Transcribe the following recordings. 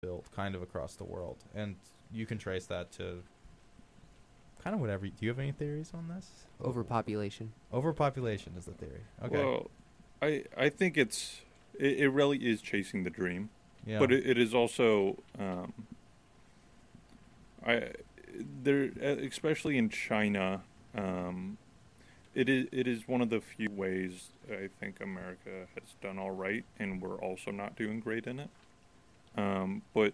built kind of across the world, and you can trace that to kind of whatever. Do you have any theories on this? Overpopulation. Overpopulation is the theory. Okay. Well, I think it really is chasing the dream, Yeah. but it is also especially in China, it is one of the few ways I think America has done all right, and we're also not doing great in it. But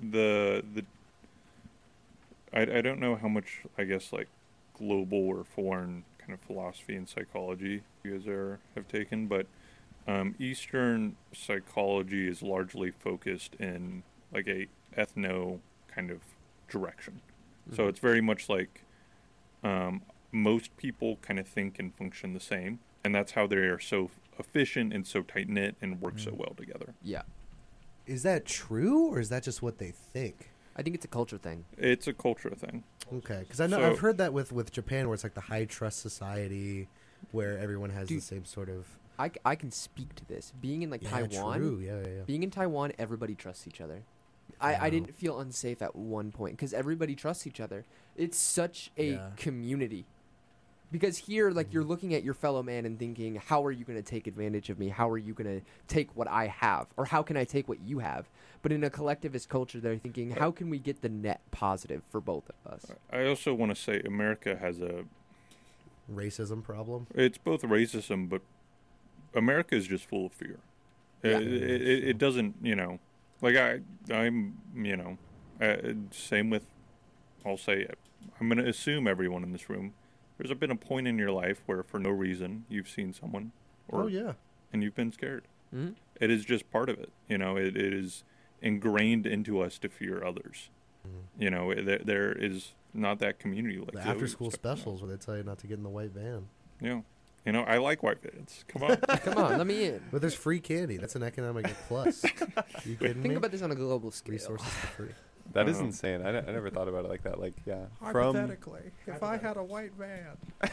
I don't know how much, I guess, like global or foreign kind of philosophy and psychology you guys have taken, but Eastern psychology is largely focused in like a ethno kind of direction. Mm-hmm. So it's very much like most people kind of think and function the same, and that's how they are so efficient and so tight-knit and work so well together. Yeah. Is that true, or is that just what they think? I think it's a culture thing. It's a culture thing. Okay, because I know I've heard that with Japan, where it's like the high trust society, where everyone has the same sort of. I can speak to this. Being in Taiwan, true. Yeah. Being in Taiwan, everybody trusts each other. I didn't feel unsafe at one point because everybody trusts each other. It's such a community. Because here, like, you're looking at your fellow man and thinking, how are you going to take advantage of me? How are you going to take what I have? Or how can I take what you have? But in a collectivist culture, they're thinking, how can we get the net positive for both of us? I also want to say America has a racism problem. It's both racism, but America is just full of fear. Yeah. It doesn't, like I'm, same with, I'll say, I'm going to assume everyone in this room. There's been a point in your life where, for no reason, you've seen someone, and you've been scared. Mm-hmm. It is just part of it. It is ingrained into us to fear others. Mm-hmm. There is not that community like the after-school specials where they tell you not to get in the white van. Yeah, I like white vans. Come on, come on, let me in. But there's free candy. That's an economic plus. You kidding me? Think about this on a global scale. Resources for free. That is insane. I never thought about it like that. Like, yeah. Hypothetically, if I had a white van.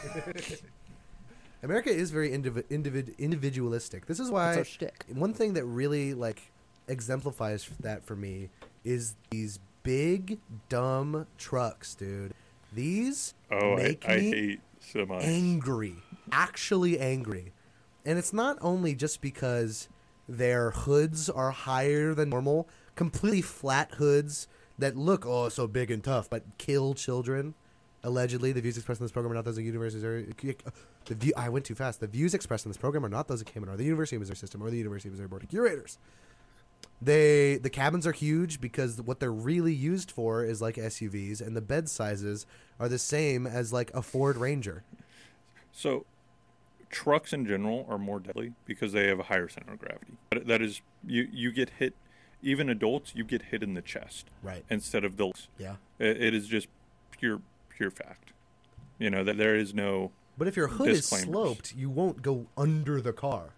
America is very individualistic. This is why one thing that really exemplifies that for me is these big dumb trucks, dude. These make me I hate semis. Angry, actually angry, and it's not only just because their hoods are higher than normal, completely flat hoods that look so big and tough, but kill children. Allegedly, the views expressed in this program are not those of universities. I went too fast. The views expressed in this program are not those of Cayman or the University of Missouri System or the University of Missouri Board of Curators. The cabins are huge because what they're really used for is like SUVs, and the bed sizes are the same as like a Ford Ranger. So, trucks in general are more deadly because they have a higher center of gravity. That is, you get hit. Even adults, you get hit in the chest, right? Instead of the yeah. It is just pure fact. That there is no. But if your hood is sloped, you won't go under the car.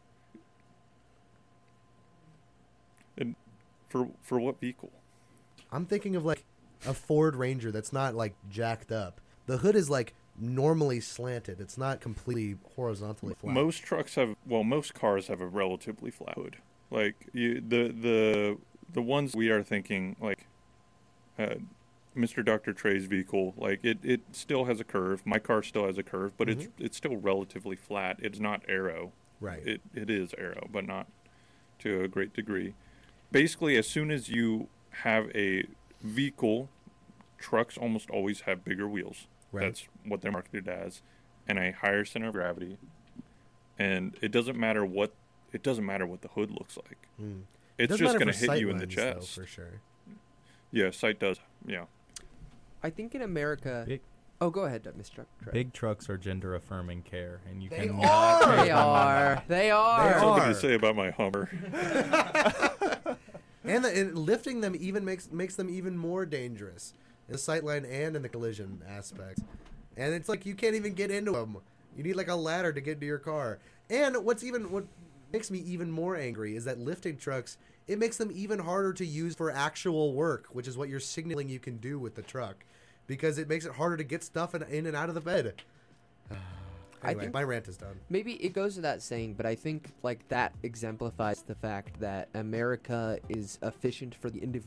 And for what vehicle? I'm thinking of like a Ford Ranger that's not like jacked up. The hood is like normally slanted. It's not completely horizontally flat. Most cars have a relatively flat hood. Like the ones we are thinking, like Mr. Dr. Trey's vehicle, like it still has a curve. My car still has a curve, but it's still relatively flat. It's not aero. Right. It is aero, but not to a great degree. Basically, as soon as you have a vehicle, trucks almost always have bigger wheels. Right. That's what they're marketed as, and a higher center of gravity. And it doesn't matter what the hood looks like. Mm. It's just going to hit you in the chest. Though, for sure. Yeah, sight does. Yeah. I think in America... go ahead, Mr. Trey. Big trucks are gender-affirming care, and you can... They are. That's something to say about my Hummer. and lifting them even makes them even more dangerous. In the sightline and in the collision aspect. And it's like you can't even get into them. You need like a ladder to get into your car. And what makes me even more angry is that lifting trucks, it makes them even harder to use for actual work, which is what you're signaling you can do with the truck, because it makes it harder to get stuff in and out of the bed. I Anyway, think my rant is done. maybe it goes to that saying, but I think like that exemplifies the fact that America is efficient for the